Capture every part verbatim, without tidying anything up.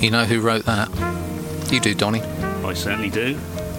You know who wrote that? You do, Donny. I certainly do.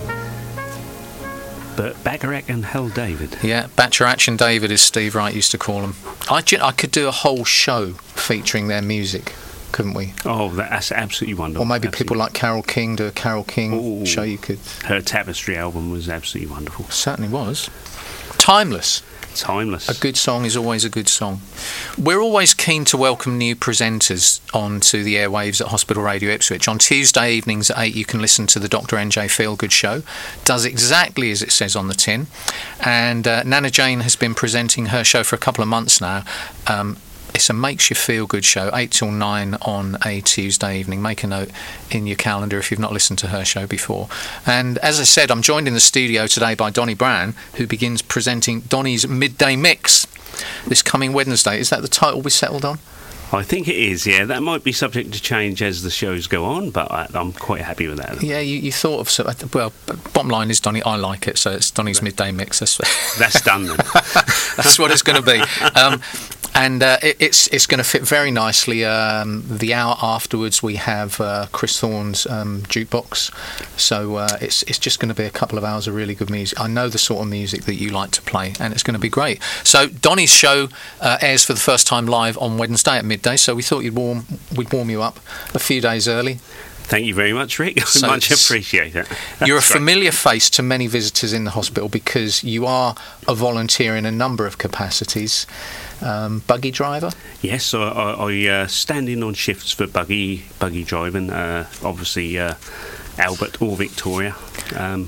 But Bacharach and Hal David. Yeah, Bacharach and David, as Steve Wright used to call them. I, I could do a whole show featuring their music, couldn't we? Oh, that's absolutely wonderful. Or maybe absolutely. people like Carole King do a Carole King Ooh, show you could... Her Tapestry album was absolutely wonderful. Certainly was. Timeless. Timeless. A good song is always a good song. We're always keen to welcome new presenters onto the airwaves at Hospital Radio Ipswich. On Tuesday evenings at eight, you can listen to the Doctor N J Feel Good Show. Does exactly as it says on the tin. And uh, Nana Jane has been presenting her show for a couple of months now. Um, It's a makes you feel good show, eight till nine on a Tuesday evening. Make a note in your calendar if you've not listened to her show before. And as I said, I'm joined in the studio today by Donny Brown, who begins presenting Donny's Midday Mix this coming Wednesday. Is that the title we settled on? I think it is, yeah. That might be subject to change as the shows go on, but I, I'm quite happy with that. Yeah, you, you thought of... So, well, bottom line is, Donny, I like it, so it's Donny's Midday Mix. That's, That's done then. That's what it's going to be. Um, and uh, it, it's it's going to fit very nicely. Um, the hour afterwards, we have uh, Chris Thorne's um, jukebox. So uh, it's it's just going to be a couple of hours of really good music. I know the sort of music that you like to play, and it's going to be great. So Donny's show uh, airs for the first time live on Wednesday at midday. So we thought you'd warm we'd warm you up a few days early. Thank you very much, Rick. I So much appreciate it. You're a That's great. familiar face to many visitors in the hospital because you are a volunteer in a number of capacities. Um, buggy driver? Yes, I, I, I uh, stand in on shifts for buggy buggy driving. Uh, obviously, uh, Albert or Victoria. Um,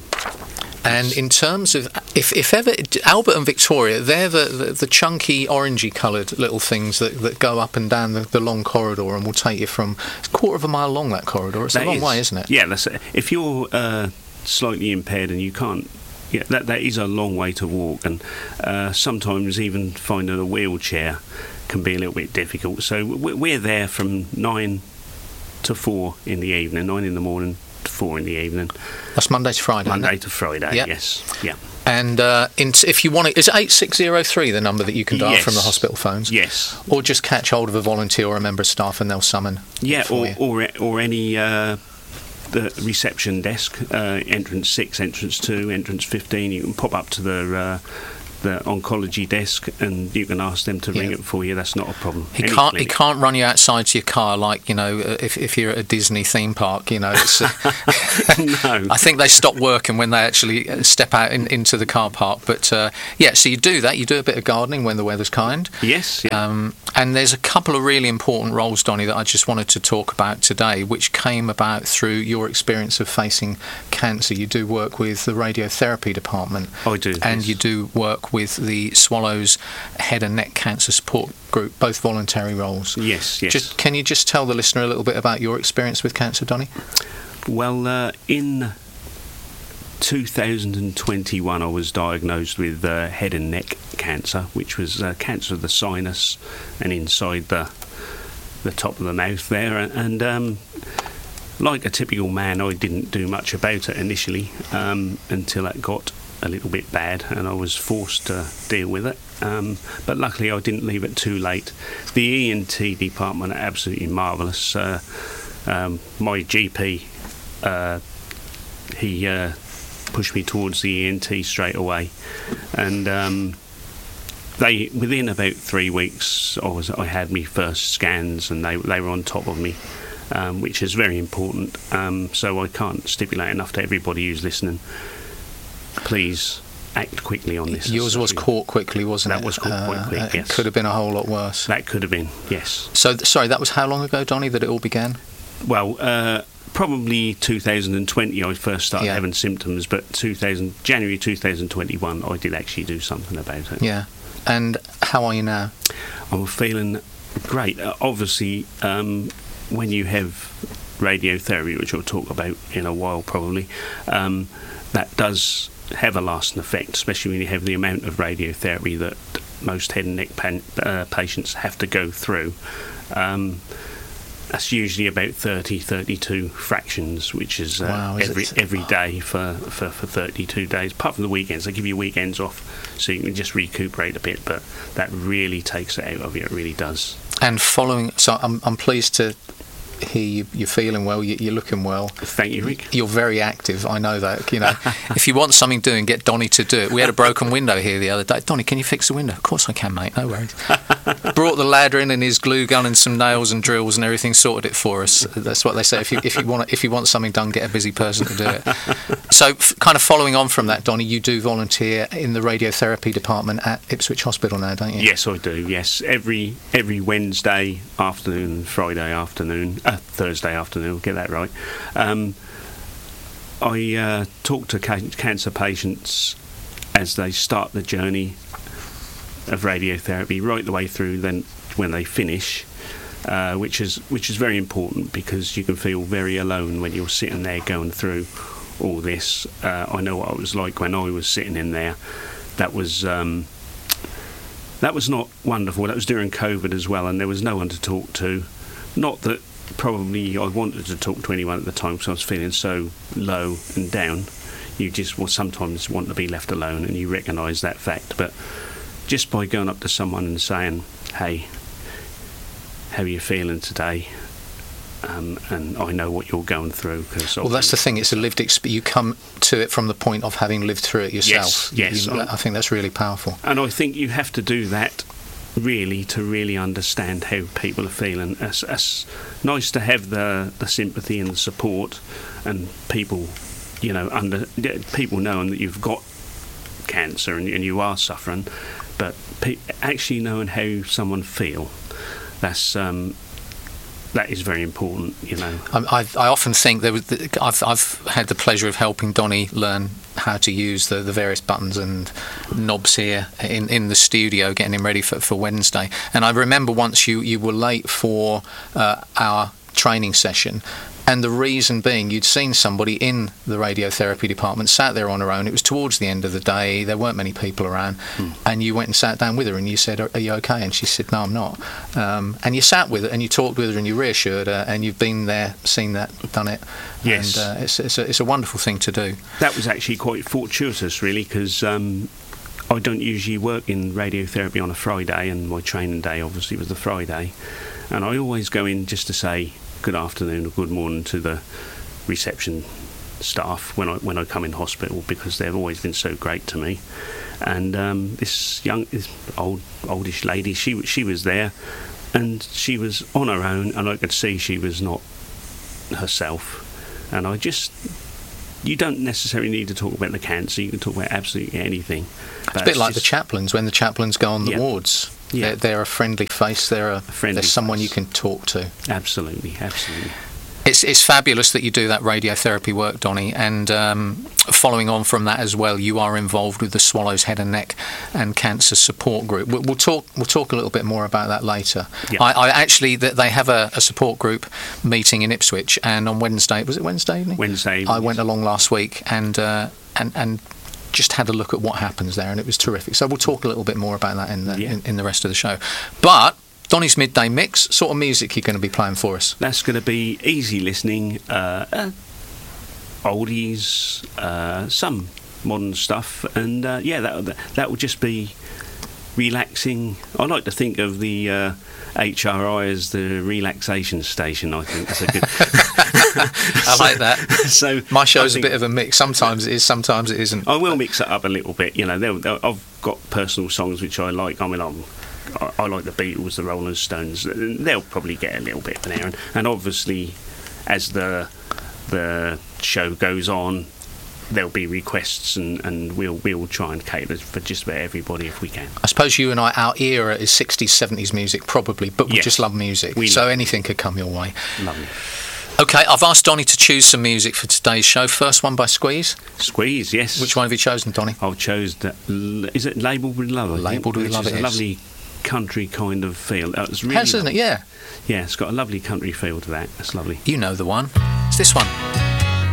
And in terms of, if, if ever, Albert and Victoria, they're the, the, the chunky, orangey coloured little things that, that go up and down the, the long corridor and will take you from a quarter of a mile long, that corridor. It's a long is, way, isn't it? Yeah, that's it. If you're uh, slightly impaired and you can't, yeah, that that is a long way to walk, and uh, sometimes even finding a wheelchair can be a little bit difficult. So we're there from nine to four in the evening, nine in the morning to four in the evening. That's Monday to Friday. Monday to Friday, Yep. yes. Yeah. And uh, in, if you want to, is it eight six zero three the number that you can dial Yes. from the hospital phones? Yes. Or just catch hold of a volunteer or a member of staff and they'll summon Yeah, it for or, you. or or any uh, the reception desk, uh, entrance six, entrance two, entrance fifteen. You can pop up to the uh, the oncology desk and you can ask them to ring Yeah. it for you. That's not a problem. He Any can't. He clinic. can't run you outside to your car like, you know, uh, if if you're at a Disney theme park. You know, it's, uh, No. I think they stop working when they actually uh, step out in, into the car park. But uh, yeah, so you do that. You do a bit of gardening when the weather's kind. Yes. Yeah. Um, and there's a couple of really important roles, Donny, that I just wanted to talk about today, which came about through your experience of facing cancer. You do work with the radiotherapy department. I do. And yes. you do work with the Swallows Head and Neck Cancer Support Group, both voluntary roles. Yes. Yes. Just, can you just tell the listener a little bit about your experience with cancer, Donny? Well, uh, in two thousand twenty-one, I was diagnosed with uh, head and neck cancer, which was uh, cancer of the sinus and inside the the top of the mouth there. And um, like a typical man, I didn't do much about it initially um, until it got a little bit bad, and I was forced to deal with it. Um, but luckily, I didn't leave it too late. The E N T department are absolutely marvellous. Uh, um, my G P. Uh, he uh, pushed me towards the E N T straight away, and um, they within about three weeks I was I had my first scans, and they they were on top of me, um, which is very important. Um, so I can't stipulate enough to everybody who's listening. Please act quickly on this. Yours was caught quickly, wasn't That it? was caught quite quick, It yes. could have been a whole lot worse. That could have been, yes. So, th- sorry, that was how long ago, Donny, that it all began? Well, uh, probably two thousand twenty I first started Yeah. having symptoms, but two thousand January two thousand twenty-one I did actually do something about it. Yeah. And how are you now? I'm feeling great. Uh, obviously, um, when you have radiotherapy, which I'll talk about in a while probably, um, that does have a lasting effect, especially when you have the amount of radiotherapy that most head and neck pan- uh, patients have to go through. Um, That's usually about thirty, thirty-two fractions, which is uh, Wow, is every it? every day for, for, for thirty-two days, apart from the weekends. They give you weekends off so you can just recuperate a bit, but that really takes it out of you, it really does. And following, so I'm I'm pleased to hear you, you're feeling well, you, you're looking well. Thank you, Rick. You're very active, I know that. You know, if you want something doing, get Donnie to do it. We had a broken window here the other day. Donnie, can you fix the window? Of course I can, mate, no worries. Brought the ladder in and his glue gun and some nails and drills and everything, sorted it for us. That's what they say. If you if you want if you want something done, get a busy person to do it. So, f- kind of following on from that, Donnie, you do volunteer in the radiotherapy department at Ipswich Hospital now, don't you? Yes, I do. Yes, every every Wednesday afternoon, Friday afternoon, uh, Thursday afternoon. I'll get that right. Um, I uh, talk to ca- cancer patients as they start the journey of radiotherapy, right the way through. Then when they finish. Uh, which is which is very important, because you can feel very alone when you're sitting there going through all this. Uh, I know what it was like when I was sitting in there. That was um, that was not wonderful. That was during COVID as well, and there was no one to talk to. Not that probably I wanted to talk to anyone at the time, because I was feeling so low and down. You just well, sometimes want to be left alone, and you recognise that fact. But just by going up to someone and saying, "Hey, how are you feeling today?" Um, and I know what you're going through. Cause well, that's the thing. It's a lived experience. You come to it from the point of having lived through it yourself. Yes, yes. You, I think that's really powerful. And I think you have to do that really to really understand how people are feeling. It's, it's nice to have the, the sympathy and the support, and people, you know, under people knowing that you've got cancer and, and you are suffering, but pe- actually knowing how someone feel. That's um, that is very important, you know. I, I often think there was. The, I've I've had the pleasure of helping Donnie learn how to use the, the various buttons and knobs here in, in the studio, getting him ready for, for Wednesday. And I remember once you, you were late for uh, our training session. And the reason being, you'd seen somebody in the radiotherapy department sat there on her own. It was towards the end of the day. There weren't many people around. Mm. And you went and sat down with her and you said, are you okay? And she said, no, I'm not. Um, and you sat with her and you talked with her and you reassured her, and you've been there, seen that, done it. Yes. And uh, it's, it's, a, it's a wonderful thing to do. That was actually quite fortuitous, really, because um, I don't usually work in radiotherapy on a Friday, and my training day obviously was the Friday. And I always go in just to say good afternoon or good morning to the reception staff when I when I come in hospital, because they've always been so great to me. And um, this young, this old oldish lady, she she was there, and she was on her own, and I could see she was not herself. And I just, you don't necessarily need to talk about the cancer. You can talk about absolutely anything. It's a bit like just the chaplains. When the chaplains go on the yeah. wards, yeah. they're, they're a friendly face. They're a, a friendly they're someone face. You can talk to. Absolutely, absolutely. It's it's fabulous that you do that radiotherapy work, Donnie, and um, following on from that as well, you are involved with the Swallows Head and Neck and Cancer Support Group. We'll, we'll talk we'll talk a little bit more about that later. Yeah. I, I actually they have a, a support group meeting in Ipswich, and on Wednesday, was it Wednesday evening? Wednesday evening. I went along last week and uh, and and. just had a look at what happens there, and it was terrific. So we'll talk a little bit more about that in the, yeah. in, in the rest of the show. But Donnie's Midday Mix, sort of music you're going to be playing for us? That's going to be easy listening, uh, uh, oldies, uh, some modern stuff, and uh, yeah, that that will just be relaxing. I like to think of the uh, H R I as the relaxation station. I think that's a good. I like that. So my show's a bit of a mix. Sometimes it is, sometimes it isn't. I will mix it up a little bit. You know, they'll, they'll, I've got personal songs which I like. I mean, I'm, I, I like the Beatles, the Rolling Stones. They'll probably get a little bit there, and, and obviously, as the the show goes on, there'll be requests, and, and we'll we'll try and cater for just about everybody if we can. I suppose you and I, our era is sixties, seventies music probably, but we yes. just love music, we so love anything it. Could come your way. Lovely. Okay, I've asked Donnie to choose some music for today's show. First one by Squeeze. Squeeze, yes. Which one have you chosen, Donnie? I've chosen, is it Labelled with Love? Labelled with Love, it is. It's a lovely country kind of feel. It's really Has, isn't it? Yeah. Yeah, it's got a lovely country feel to that. It's lovely. You know the one. It's this one.